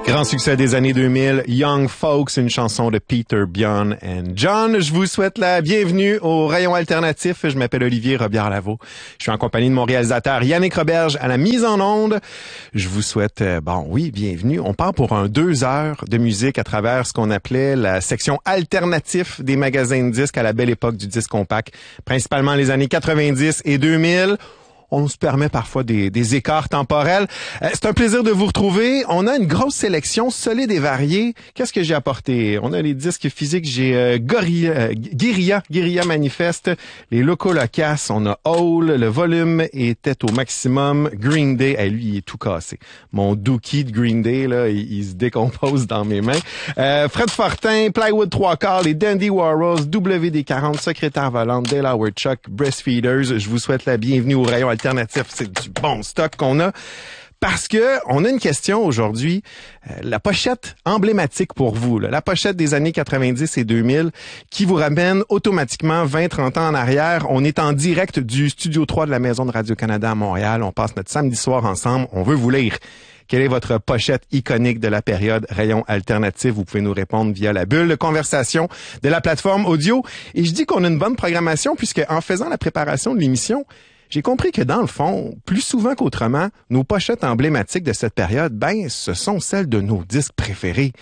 Grand succès des années 2000, Young Folks, une chanson de Peter, Bjorn and John. Je vous souhaite la bienvenue au Rayon Alternatif. Je m'appelle Olivier Robillard-Lavaux. Je suis en compagnie de mon réalisateur Yannick Roberge à la mise en onde. Je vous souhaite, bienvenue. On part pour 2 heures de musique à travers ce qu'on appelait la section alternatif des magasins de disques à la belle époque du disque compact, principalement les années 90 et 2000. On se permet parfois des écarts temporels. C'est un plaisir de vous retrouver. On a une grosse sélection solide et variée. Qu'est-ce que j'ai apporté? On a les disques physiques. J'ai Guérilla Manifeste, les Locaux Locass. On a Hole. Le volume était au maximum. Green Day. Lui, il est tout cassé. Mon Dookie de Green Day, là, il se décompose dans mes mains. Fred Fortin, Plywood 3/4, les Dandy Warhols, WD-40, Secrétaire Volante, Delaware Chuck, Breastfeeders. Je vous souhaite la bienvenue au Rayon Alternatif. C'est du bon stock qu'on a. Parce que on a une question aujourd'hui, la pochette emblématique pour vous, là, la pochette des années 90 et 2000 qui vous ramène automatiquement 20-30 ans en arrière. On est en direct du Studio 3 de la Maison de Radio-Canada à Montréal. On passe notre samedi soir ensemble. On veut vous lire. Quelle est votre pochette iconique de la période Rayon Alternatif? Vous pouvez nous répondre via la bulle de conversation de la plateforme audio. Et je dis qu'on a une bonne programmation puisque en faisant la préparation de l'émission, j'ai compris que dans le fond, plus souvent qu'autrement, nos pochettes emblématiques de cette période, ce sont celles de nos disques préférés.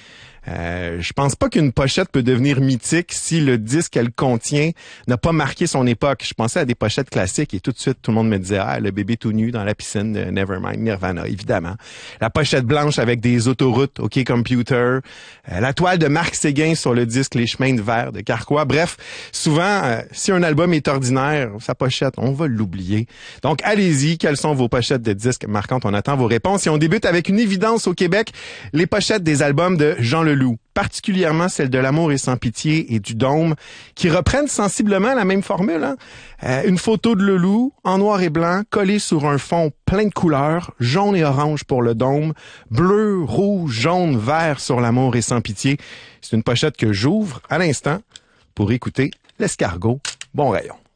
Je pense pas qu'une pochette peut devenir mythique si le disque qu'elle contient n'a pas marqué son époque. Je pensais à des pochettes classiques et tout de suite, tout le monde me disait « le bébé tout nu dans la piscine de Nevermind, Nirvana », évidemment. La pochette blanche avec des autoroutes, OK Computer. La toile de Marc Séguin sur le disque Les Chemins de verre de Carquois. Bref, souvent, si un album est ordinaire, sa pochette, on va l'oublier. Donc, allez-y, quelles sont vos pochettes de disques marquantes? On attend vos réponses. Et on débute avec une évidence au Québec, les pochettes des albums de Jean Leloup, particulièrement celle de L'amour est sans pitié et du Dôme, qui reprennent sensiblement la même formule. Une photo de Leloup en noir et blanc, collée sur un fond plein de couleurs, jaune et orange pour le Dôme, bleu, rouge, jaune, vert sur L'amour est sans pitié. C'est une pochette que j'ouvre à l'instant pour écouter l'escargot. Bon rayon.